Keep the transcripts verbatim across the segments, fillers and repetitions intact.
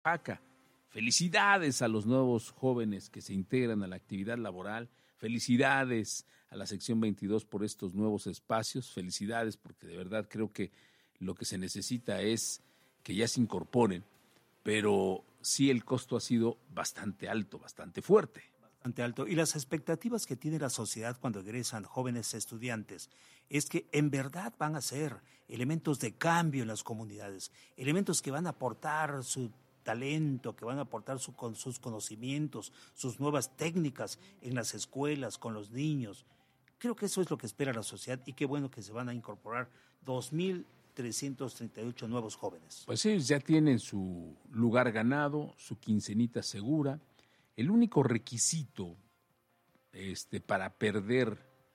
Oaxaca. Felicidades a los nuevos jóvenes que se integran a la actividad laboral. Felicidades a la sección veintidós por estos nuevos espacios. Felicidades porque de verdad creo que lo que se necesita es que ya se incorporen, pero sí el costo ha sido bastante alto, bastante fuerte. Bastante alto. Y las expectativas que tiene la sociedad cuando egresan jóvenes estudiantes es que en verdad van a ser elementos de cambio en las comunidades, elementos que van a aportar su talento, que van a aportar su, con sus conocimientos, sus nuevas técnicas en las escuelas, con los niños. Creo que eso es lo que espera la sociedad y qué bueno que se van a incorporar dos mil trescientos treinta y ocho nuevos jóvenes. Pues ellos ya tienen su lugar ganado, su quincenita segura. El único requisito este, para perder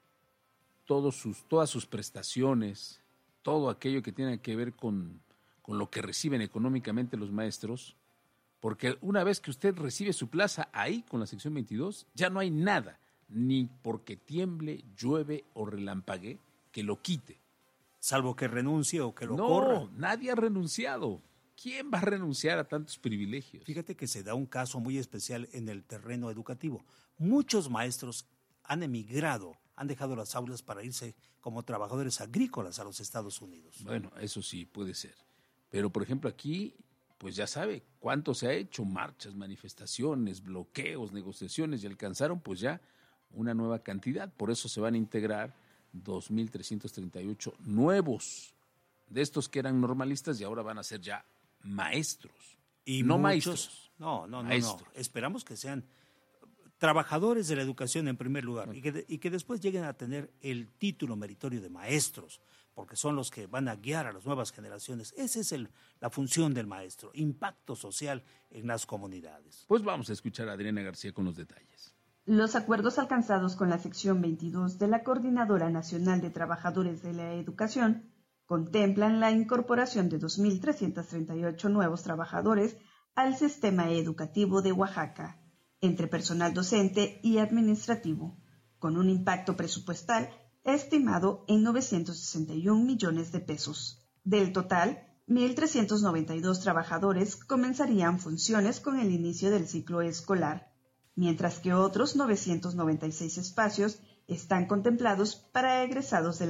todos sus, todas sus prestaciones, todo aquello que tiene que ver con, con lo que reciben económicamente los maestros, porque una vez que usted recibe su plaza ahí con la sección veintidós, ya no hay nada, ni porque tiemble, llueve o relampaguee, que lo quite. Salvo que renuncie o que lo no, corra. No, nadie ha renunciado. ¿Quién va a renunciar a tantos privilegios? Fíjate que se da un caso muy especial en el terreno educativo. Muchos maestros han emigrado, han dejado las aulas para irse como trabajadores agrícolas a los Estados Unidos. Bueno, eso sí, puede ser. Pero, por ejemplo, aquí, pues ya sabe cuánto se ha hecho, marchas, manifestaciones, bloqueos, negociaciones, y alcanzaron pues ya una nueva cantidad. Por eso se van a integrar dos mil trescientos treinta y ocho nuevos, de estos que eran normalistas y ahora van a ser ya maestros. Y no muchos, maestros. No, no, no, maestros. no. Esperamos que sean trabajadores de la educación en primer lugar y que, de, y que después lleguen a tener el título meritorio de maestros, porque son los que van a guiar a las nuevas generaciones. Esa es el, la función del maestro, impacto social en las comunidades. Pues vamos a escuchar a Adriana García con los detalles. Los acuerdos alcanzados con la sección veintidós de la Coordinadora Nacional de Trabajadores de la Educación contemplan la incorporación de dos mil trescientos treinta y ocho nuevos trabajadores al sistema educativo de Oaxaca, entre personal docente y administrativo, con un impacto presupuestal estimado en novecientos sesenta y un millones de pesos. Del total, mil trescientos noventa y dos trabajadores comenzarían funciones con el inicio del ciclo escolar, mientras que otros novecientos noventa y seis espacios están contemplados para egresados de la